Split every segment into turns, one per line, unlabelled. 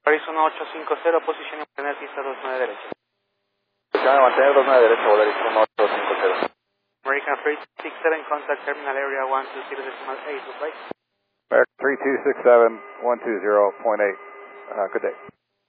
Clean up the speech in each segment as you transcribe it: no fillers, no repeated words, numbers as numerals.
Horizon 850, posición en primer pista 29 derecha.
Posición de mantener 29 derecha, Horizon 850.
American 367, contact terminal area 120.8, right?
American 3267, 120.8. Good day.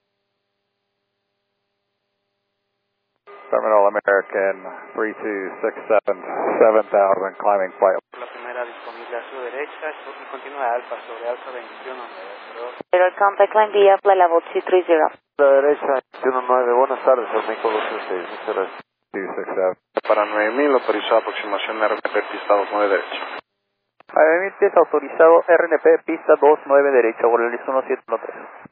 Terminal American 3267, 7000, climbing flight.
La primera disponible a su derecha y continúa de Alfa sobre Alfa 21.
Pero contact line via flight level 230.
La derecha, 119, buenas tardes, México 266. 267.
Para 9000, autorizada aproximación RNP pista 29 derecha.
A 9000 pies autorizado RNP pista 29 derecha, Horizon 1713.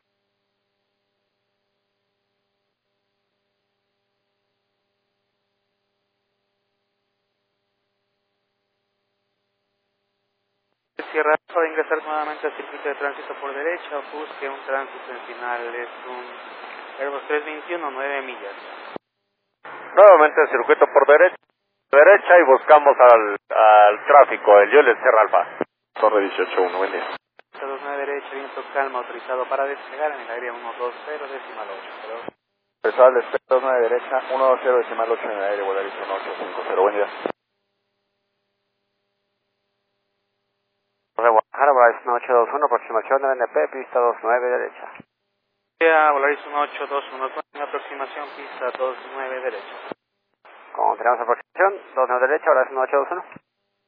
Cierra para ingresar nuevamente al circuito de tránsito por derecha, busque un tránsito en final, es un Airbus 321, 9 millas.
Nuevamente el circuito por derecha y buscamos al tráfico, el Juliet Sierra Alfa.
Torre 181, buen día.
Pista 29 derecha, viento calma, autorizado para despegar en el área 120 decimal 8.
Empezó al despegue 29 derecha, 120 decimal 8 en el aire, Horizon 850, buen día.
Guadalajara, Horizon 821, aproximación RNP pista 29 derecha.
Horizon 821, con aproximación pista 29 derecha.
Continuamos aproximación, 29 derecha, Horizon 821.